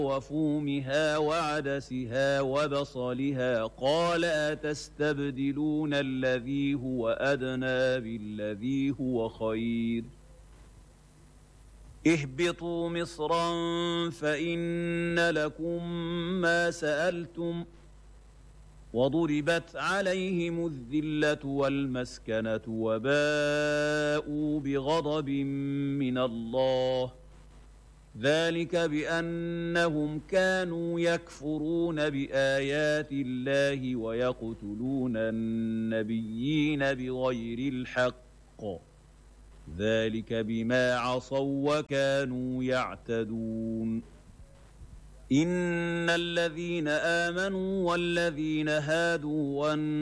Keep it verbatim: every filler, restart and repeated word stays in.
وفومها وعدسها وبصلها قال أتستبدلون الذي هو أدنى بالذي هو خير اهبطوا مصرا فإن لكم ما سألتم وضربت عليهم الذلة والمسكنة وباءوا بغضب من الله ذلك بأنهم كانوا يكفرون بآيات الله ويقتلون النبيين بغير الحق ذلك بما عصوا وكانوا يعتدون إن الذين آمنوا والذين هادوا